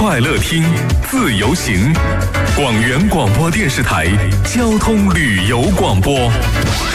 快乐听，自由行。广元广播电视台交通旅游广播。